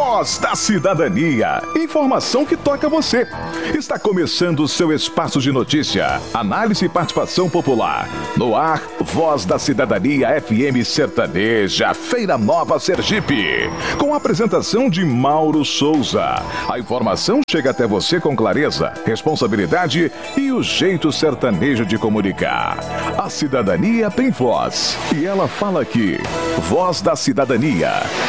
Voz da Cidadania. Informação que toca você. Está começando o seu espaço de notícia, análise e participação popular. No ar, Voz da Cidadania FM Sertaneja, Feira Nova Sergipe. Com a apresentação de Mauro Souza. A informação chega até você com clareza, responsabilidade e o jeito sertanejo de comunicar. A cidadania tem voz e ela fala aqui. Voz da Cidadania.